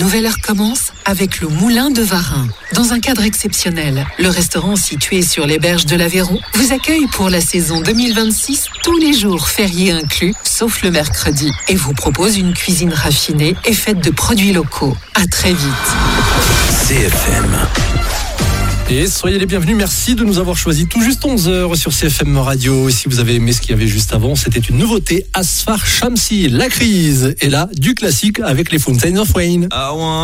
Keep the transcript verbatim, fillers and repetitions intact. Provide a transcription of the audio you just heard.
nouvelle heure commence avec le Moulin de Varin. Dans un cadre exceptionnel, le restaurant situé sur les berges de l'Aveyron vous accueille pour la saison deux mille vingt-six, tous les jours fériés inclus, sauf le mercredi, et vous propose une cuisine raffinée et faite de produits locaux. À très vite. C F M. Et soyez les bienvenus, merci de nous avoir choisi tout juste onze heures sur C F M Radio. Et si vous avez aimé ce qu'il y avait juste avant, c'était une nouveauté, Asfar Shamsi, La Crise. Et là, du classique avec les Fountains of Wayne.